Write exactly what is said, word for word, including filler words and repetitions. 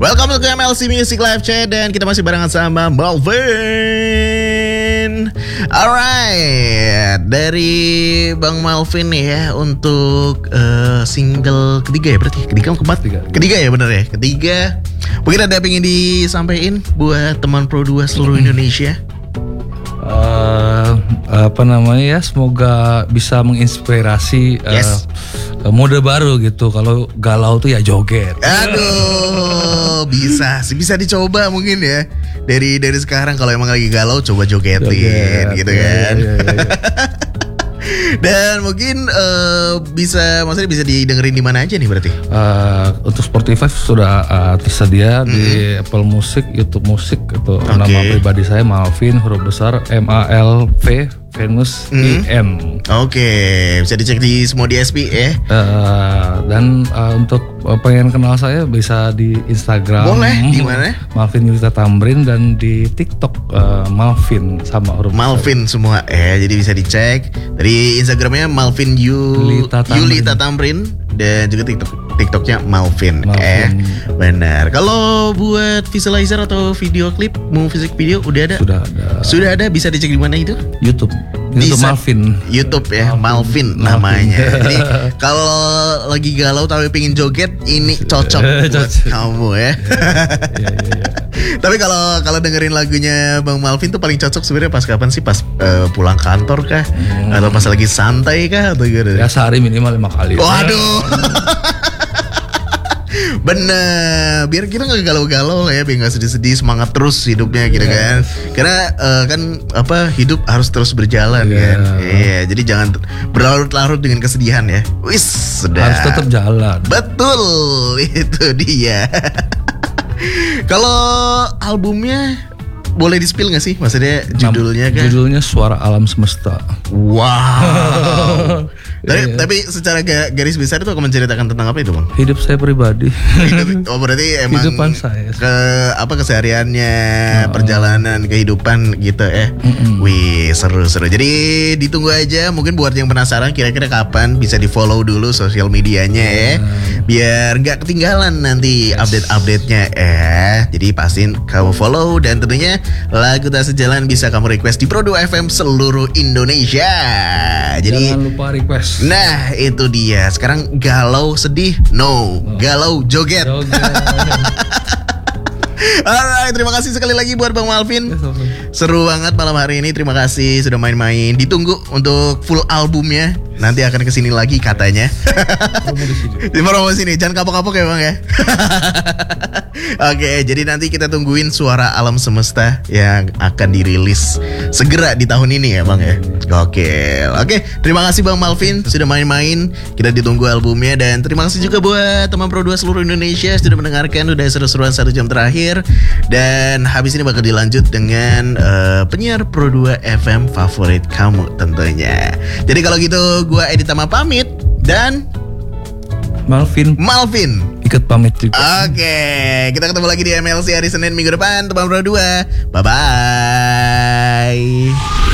Welcome to M L C Music Live Chat dan kita masih barengan sama Malvin. Alright, dari Bang Malvin nih ya untuk uh, single ketiga ya berarti ketiga keempat ketiga, ketiga ya bener ya ketiga. Mungkin ada yang pengen disampaikan buat teman Pro dua seluruh Indonesia. Uh, apa namanya ya, semoga bisa menginspirasi Yes. uh, mode baru gitu. Kalau galau tuh ya joget. Aduh, bisa sih, bisa dicoba mungkin ya. Dari dari sekarang kalau emang lagi galau coba jogetin Joget, gitu ya, kan. ya, ya, ya. Dan mungkin uh, bisa maksudnya bisa didengerin di mana aja nih berarti? Uh, untuk Spotify sudah uh, tersedia mm. di Apple Music, YouTube Music itu. Okay. Nama pribadi saya Malvin, huruf besar M A L V Venus mm. I M. Oke, okay. Bisa dicek di semua D S P ya. Uh, dan uh, untuk uh, pengen kenal saya bisa di Instagram. Boleh, di mana? Malvin Yulita Tamrin, dan di TikTok uh, Malvin sama huruf Malvin besar. Semua eh jadi bisa dicek dari Instagramnya Malvin Yulita Tamrin. Yulita Tamrin dan juga TikTok TikToknya Malvin. Malvin. Eh benar. Kalau buat visualizer atau video klip, mau music video udah ada? Sudah ada. Sudah ada, bisa dicek di mana itu? YouTube. YouTube Bisa. Malvin. YouTube ya, Malvin, Malvin namanya. Jadi kalau lagi galau tapi pengen joget, ini cocok buat kamu ya. Ya, ya, ya. Tapi kalau kalau dengerin lagunya Bang Malvin tuh paling cocok sebenarnya pas kapan sih? Pas uh, pulang kantor kah? Hmm. Atau pas lagi santai kah? Atau gitu? Ya sehari minimal lima kali. Waduh. Bener, biar kita nggak galau-galau lah ya, biar nggak sedih-sedih, semangat terus hidupnya gitu kan. Karena uh, kan apa hidup harus terus berjalan yeah. kan. Iya, yeah, jadi jangan berlarut-larut dengan kesedihan ya. Wis, sudah. Harus tetap jalan. Betul, itu dia. Kalau albumnya boleh di-spill gak sih? Maksudnya judulnya kan? Judulnya Suara Alam Semesta. Wow. Tapi, iya. tapi secara garis besar itu akan menceritakan tentang apa itu Bang? Hidup saya pribadi. Hidup, oh berarti emang kehidupan saya. Ke apa kesehariannya, oh. perjalanan kehidupan gitu ya. Mm-mm. Wih, seru-seru. Jadi ditunggu aja, mungkin buat yang penasaran kira-kira kapan bisa di-follow dulu sosial medianya ya. Biar gak ketinggalan nanti yes. update-update-nya eh. Jadi pastiin kamu follow, dan tentunya lagu Tak Sejalan bisa kamu request di Pro dua F M seluruh Indonesia. Jadi jangan lupa request. Nah itu dia. Sekarang galau sedih no, oh. galau joget, joget. Alright, terima kasih sekali lagi buat Bang Malvin. Seru banget malam hari ini. Terima kasih sudah main-main. Ditunggu untuk full albumnya. Nanti akan kesini lagi katanya. Di promo sini. Jangan kapok-kapok ya Bang ya. Oke, jadi nanti kita tungguin Suara Alam Semesta yang akan dirilis segera di tahun ini ya Bang ya. Oke, oke. Terima kasih Bang Malvin sudah main-main. Kita ditunggu albumnya, dan terima kasih juga buat teman Pro dua seluruh Indonesia sudah mendengarkan. Udah seru-seruan satu jam terakhir, dan habis ini bakal dilanjut dengan uh, penyiar Pro dua F M favorit kamu tentunya. Jadi kalau gitu gua Editama pamit, dan Malvin Malvin ikut pamit juga. Oke, kita ketemu lagi di M L C hari Senin minggu depan teman Pro dua. Bye bye.